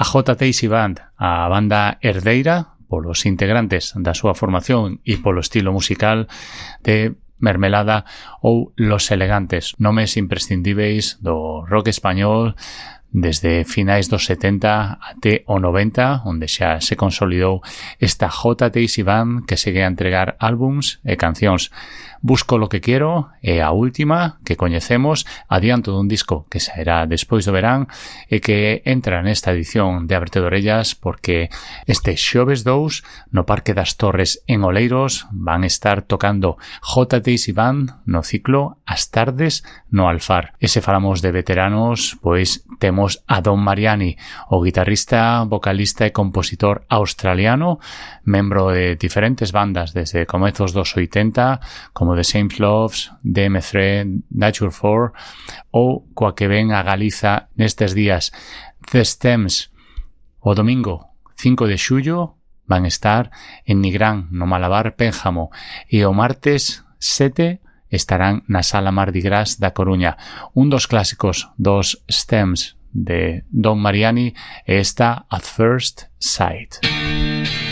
J.T.C. Band, a banda herdeira polos integrantes da súa formación e polo estilo musical de Mermelada ou Los Elegantes, nomes imprescindíveis do rock español desde finais dos 70 até o 90, onde xa se consolidou esta J.T.C. Band que segue a entregar álbums e cancións. Busco lo que quiero é a última que coñecemos, adianto dun disco que sairá despois do verán e que entra nesta edición de Ábrete de Orellas porque este xoves 2 no Parque das Torres en Oleiros van estar tocando J.T.C. Band no ciclo As Tardes no Alfar. E se falamos de veteranos, pois temos a Don Mariani, o guitarrista, vocalista e compositor australiano, membro de diferentes bandas desde comezos dos 80, como The Same Loves, DM3, Nature 4 ou coa que ven a Galiza nestes días, The Stems. O domingo 5 de xullo van estar en Nigrán, no Malabar Pénjamo, e o martes 7 estarán na Sala Mardi Gras da Coruña. Un dos clásicos dos Stems de Don Mariani é esta At First Sight.